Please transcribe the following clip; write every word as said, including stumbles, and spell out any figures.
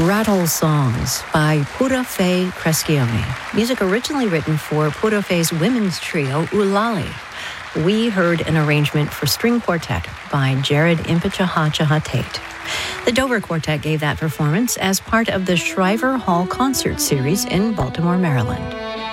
Rattle Songs by Pura Fé Crescione. Music originally written for Pura Fé's women's trio, Ulali. We heard an arrangement for string quartet by Jared Impichahachaha Tate. The Dover Quartet gave that performance as part of the Shriver Hall Concert Series in Baltimore, Maryland.